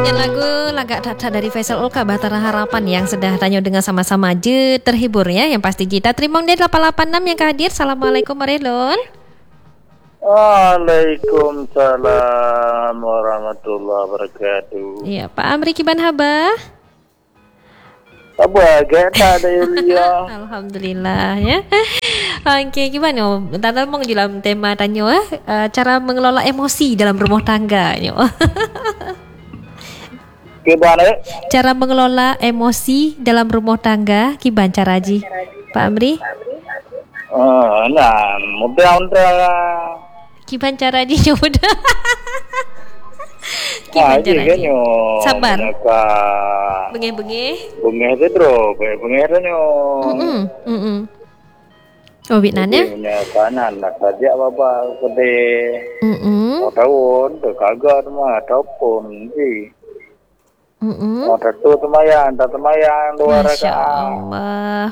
Nyanyian lagu Lagak Tata dari Faisal Ulka Bahtera Harapan yang sudah tanya dengan sama-sama je terhibur ya. Yang pasti kita terima dia 886 yang kehadir. Assalamualaikum Marilun. Waalaikumsalam warahmatullahi wabarakatuh. Ya, Pak Amri Kiban Haba. Apa agak ada Yulia? Alhamdulillah ya. Okey, gimana? Tata mau dalam tema tanya cara mengelola emosi dalam rumah tangga. Gimana? Cara mengelola emosi dalam rumah tangga, kiban cara ji, Pak Amri? Nah, mudah-mudahan. Kiban cara ji mudah. Kiban cara ji. Sabar. Bengeh-bengeh. Bengeh tu bro, bengeh tu nyo. Oh, Vietnamnya? Punya kanan nak saja bapa kede. Mau tahun, terkagak mah ataupun si. Mau tu temayan dua Masya rakaat. Allah.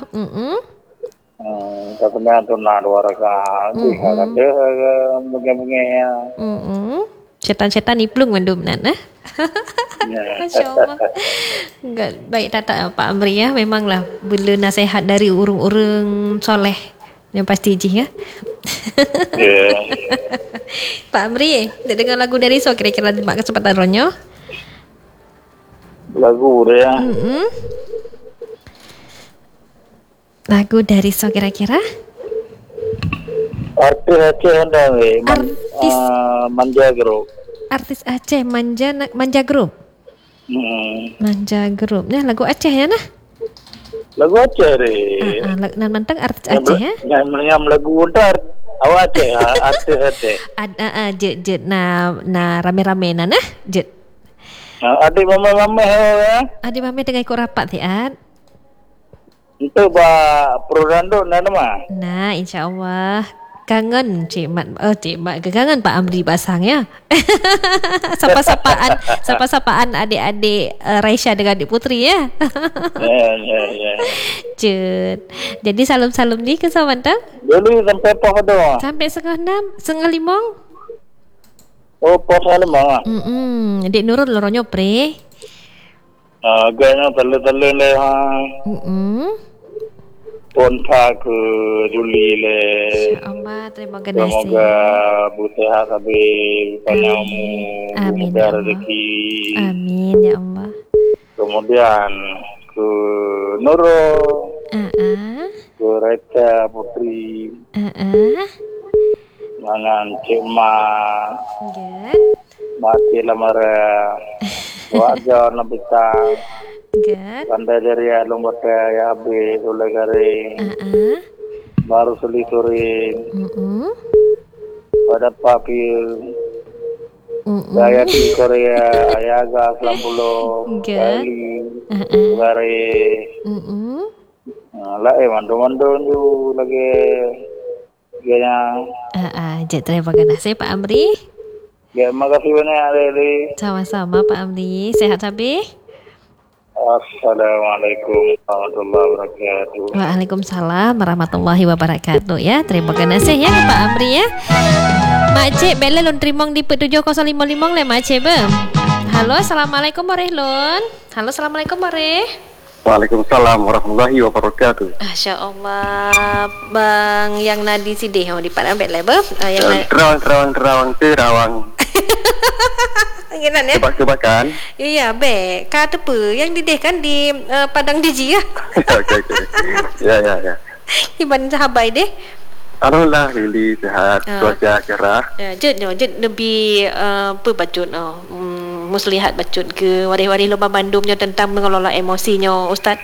Temayan tu nak dua rakaat. Kalau dia bengeh-bengeh. Setan-setan iplung mendum nan. Masya Allah. Enggak baik tata Pak Amri ya. Memanglah bila nasihat dari urung-urung soleh yang pasti ji ya. Pak Amri, nak dengar lagu dari So kira-kira mak kesempatan ronyo. Lagu dia. Lagu dari So kira-kira. Artis Aceh anda Manja Group. Artis Aceh Manja Group. Manja Group. Nah, lagu Aceh ya nah. Lagu Aceh deh. Nan mantang artis Aceh ya. Yang lagu udah awak Aceh, artis Aceh. Ada jet na rame-rame nah jet. Adik mama ya. Adik mame tengah ikut rapat ya. Itu Prorando nama. Nah, insya-Allah kangen Cik Mat kangen Pak Amri pasang ya. Sapa-sapaan adik-adik Raisya dengan adik Putri ya. Ya. Cut. Jadi salam-salam ni ke Samantha? Dulu sampai apa doa? Sampai 5:30, 5:30. Oh, pas 5. Adik Nurul loronyo pre. Gaya tele le ha. Ponta ke Juli le. Insyaallah, terima kasih. Semoga sehat habis panjangmu. Amin. Semoga rezeki. Amin ya Allah. Kemudian ke Nurul. Ke Reta Putri. Mangan Cik Ma. Good. Mati lamara. Wajah nabita. Good. Pandai dari alung bata ya abe oleh kare. Baru selisurin. Pada papi. Gaya di Korea ayaga 90 kali. Kare. Lah mando ju lagi. Gaya. Jet terima kasih Pak Amri. Ya, makasih banyak Adeli. Sama-sama Pak Amri. Sehat habis? Assalamualaikum warahmatullahi wabarakatuh. Waalaikumsalam warahmatullahi wabarakatuh ya. Terima kasih ya Pak Amri ya. Mak Cik bela lon terimong di 7055 le Mak Cik be. Halo, assalamualaikum Marilun. Halo, assalamualaikum Marih. Waalaikumsalam warahmatullahi wabarakatuh. Masya Allah, Bang yang nadi sidih di Padang Bet Label. Yang Terawang. Inginan ya? Kebak-kebakan. Iya, be. Kata apa? Yang dideh kan di Padang Diji ya? Okey. Ya. Iban sahabat deh. Alhamdulillah, Lili sehat, cuaca cerah. Jut lebih apa bacut muslihat bacut ke waris-waris lomba bandumnya tentang mengelola emosinya Ustaz.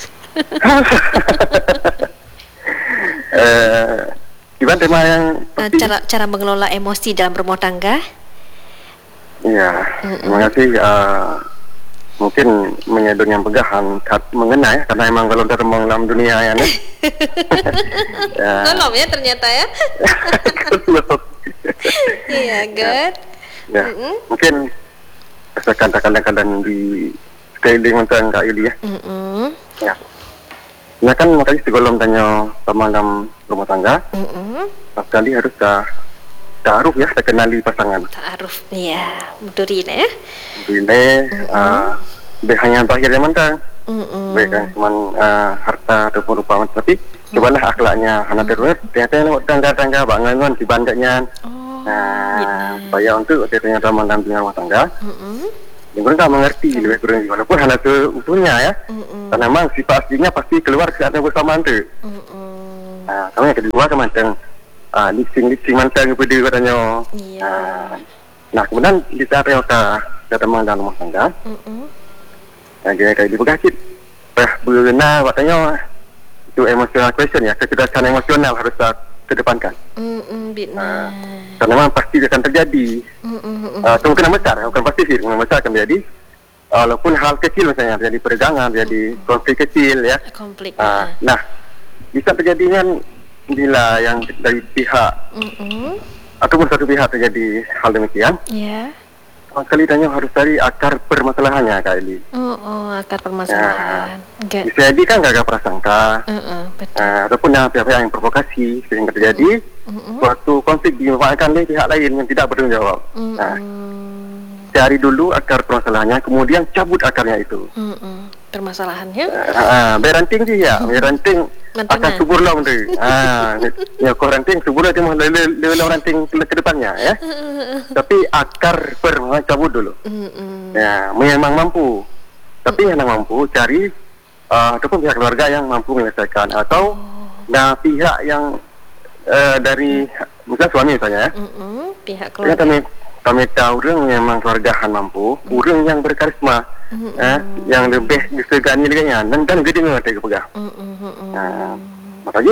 Gimana tema yang cara mengelola emosi dalam rumah tangga? Ya, terima kasih. Mungkin menyedun yang pegahan mengenai karena emang kalau dalam dunia ya nih. Tolong ya ternyata ya. Iya, good. Ya, mungkin kadang-kadang di sekeliling tentang Kak Ili ya. Ya. Ya kan makanya segolong tanya sama dalam rumah tangga. Sekali harus ta'aruf ya, kita kenali pasangan. Ta'aruf, ya, betul ya. Bila baik hanya terakhir yang mantang. Baik kan cuma harta ataupun rupa, tapi cobalah akhlaknya hana terus. Ternyata nak tangga bangun dibandaknya. Supaya untuk ternyata mendampingi rumah tangga. Yang kurang tak mengerti lebih kurang walaupun hanya seutuhnya ya. Karena memang sifat aslinya pasti keluar saat yang bersamaan tu. Kamu yang kedua kan macam lipsing mantang kepada katanya. Nah kemudian di saat yang kita mendalam rumah tangga, dia kayak dibegakit, berenang katanya itu emotional question ya, kecerdasan emosional harus kita kedepankan. Karena memang pasti akan terjadi. Kemungkinan besar, bukan pasti sih, kemungkinan besar akan terjadi. Walaupun hal kecil misalnya terjadi peregangan, terjadi konflik kecil ya. Nah, bisa terjadinya bila yang dari pihak ataupun satu pihak terjadi hal demikian. Sekali tanya harus cari akar permasalahannya Kak Eli. Akar permasalahan. Bisa jadi kan gagal prasangka. Ataupun pihak-pihak yang provokasi sehingga terjadi suatu konflik dimanfaatkan oleh pihak lain yang tidak bertanggung jawab. Cari dulu akar permasalahannya, kemudian cabut akarnya itu. Permasalahannya? Beranting sih ya, beranting akan subur lah tu. Ya kau ranting subur lah dia mahu lele ranting ke depannya ya. Tapi akar cabut dulu. Ya, memang mampu. Tapi yang mampu cari ataupun pihak keluarga yang mampu menyelesaikan atau pihak yang dari misalnya suami misalnya ya. Pihak keluarga. Kami tahu orang yang memang keluargaan mampu, orang yang berkarisma, yang lebih disegani dengannya, dan kan gede nggak tega pegang. Makanya,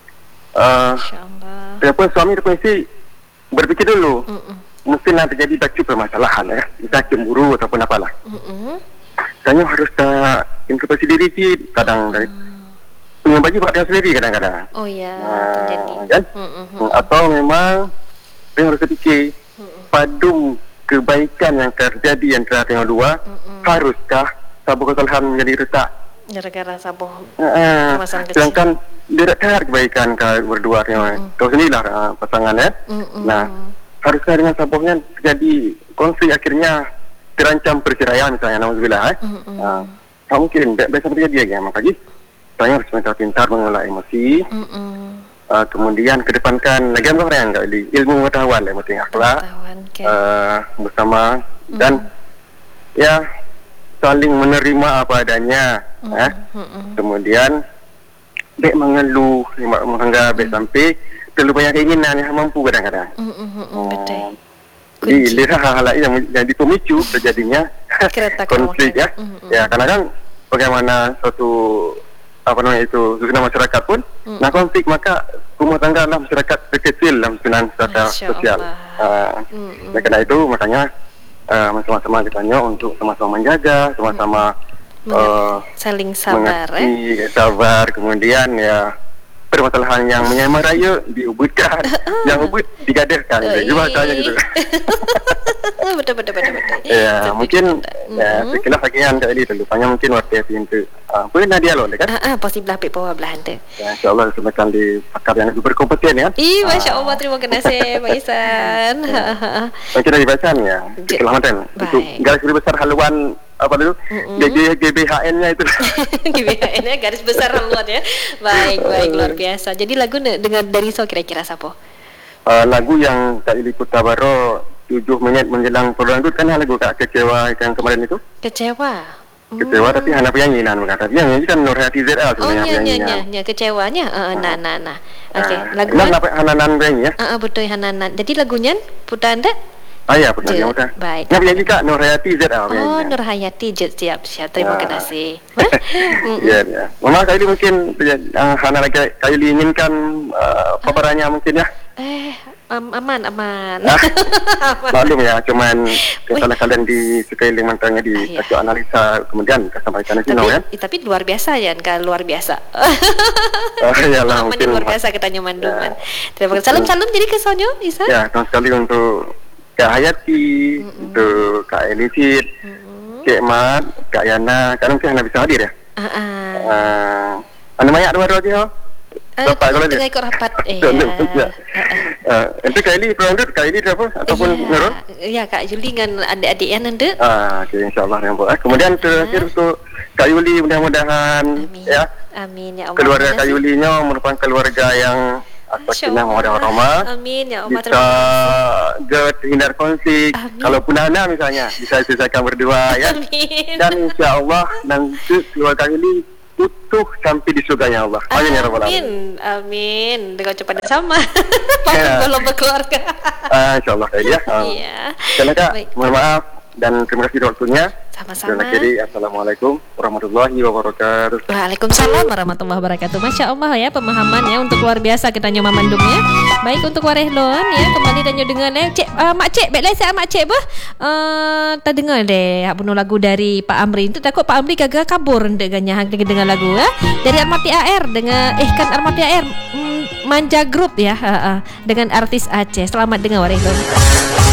siapa suami ataupun isteri berpikir dulu, mungkin nanti terjadi baju permasalahan ya, kita cemburu ataupun apalah. Tanya harus introspeksi diri sih, kadang dari punya baju buat dia sendiri kadang-kadang. Terjadi. Kan? Atau memang dia harus terfikir. Padu kebaikan yang terjadi antara yang dua, haruskah sabuh kesalahan menjadi retak? Gara-gara sabuh masalah kecil. Sedangkan dia tak kebaikan berdua yang tahu sendirilah pasangannya. Nah, haruskah dengan sabuhnya terjadi konflik akhirnya terancam perceraian misalnya, nauzubillah. Tak mungkin, biasa terjadi lagi. Makanya saya harus pintar mengelola emosi. Kemudian kedepankan lagi apa yang ilmu pengetahuan yang penting akhlak bersama dan ya saling menerima apa adanya. Kemudian baik mengeluh menganggap baik sampai terlalu banyak keinginan yang mampu kadang-kadang. Jadi lihat hal-hal yang jadi pemicu terjadinya konflik ya. Ya karena kan bagaimana suatu itu susunan masyarakat pun konflik, maka rumah tangga dalam masyarakat kecil dalam susunan sosial. Karena itu makanya sama-sama ditanya untuk sama-sama menjaga, sama-sama saling sabar, sabar, kemudian ya permasalahan yang menyamar raya diubutkan, yang ubut digadahkan, juga tanya gitu. Betul. Ya, mungkin sekilas lagi yang tadi terlupanya mungkin waktu itu boleh nadia loh kan? Pasti belah bawah belahan tu. Ya, insyaAllah semakan di pakar yang lebih berkompeten ya. Masya Allah, terima kasih Pak Ihsan. Mungkin dari bacaan ya, keselamatan. Untuk garis besar haluan apa dulu? GBHN-nya itu. GBHN-nya garis besar haluan ya. Baik, luar biasa. Jadi lagu dengan dari So kira-kira siapa? Lagu yang Kak Ili Kutabaro 7 menit menjelang program itu kan lagu Kak Kecewa yang kemarin itu. Kecewa tapi hanya penyanyian berkata. Yang nyanyi kan Nurhayati ZL sebenarnya. Kecewanya. Okey, lagu Hananan penyanyi ya. Betul Hananan. Jadi lagunya putar anda? Ya benar yang mudah. Baik. Yang penyanyi Kak Nurhayati ZL. Nurhayati siap. Terima kasih. Ya. Mama Kak Ili mungkin Hana lagi Kak Ili inginkan paparannya mungkin ya. Aman. Maklum ya, cuman kesalahan di sekeliling mantangnya di analisa kemudian sampaikan di sini ya. Tapi luar biasa ya, kan luar biasa. Iyalah mungkin luar biasa katanya Manduman. Terima kasih. Salam jadi ke Sonyo, Isa. Ya, sama sekali untuk Kak Hayati, untuk Kak Elisit, Cik Mat, Kak Yana, kan mungkin Hana bisa hadir ya. Anda banyak dua-dua dia. Rapat kalau dia. Tengah ikut rapat. Ya. Itu Kylie pernah duduk Kylie apa ataupun Nurul? Ya Kak Yuli dengan adik-adik yang nanti. Okey, insyaallah yang buat. Kemudian terakhir untuk Kak Yuli, mudah-mudahan ya. Amin ya Allah. Keluarga Kak Yulinya merupakan keluarga yang sakinah mawaddah warahmah. Amin ya Allah. Bisa terhindar konflik. Kalaupun ada misalnya bisa selesaikan berdua ya. Amin. Dan insyaallah nanti keluarga ini utuh sampai di surganya Allah. Amin ya rabbal alamin. Amin. Dengan cepat sama. Kalau berkeluarga. Insyaallah ya. Iya. Kak, mohon maaf dan terima kasih waktunya. Sama-sama. Dan akhiri, assalamualaikum warahmatullahi wabarakatuh. Waalaikumsalam warahmatullahi wabarakatuh. Masya Allah ya pemahaman ya untuk luar biasa kita nyoba mandum ya. Baik untuk warehlon ya kembali dan nyoba dengar cek mak cek baiklah saya mak cek bah. Tak dengar deh bunuh lagu dari Pak Amri itu takut Pak Amri kagak kabur dengannya hang dengar lagu ya. Dari Armati AR dengan kan Armati AR Manja Group ya dengan artis Aceh. Selamat dengar warehlon.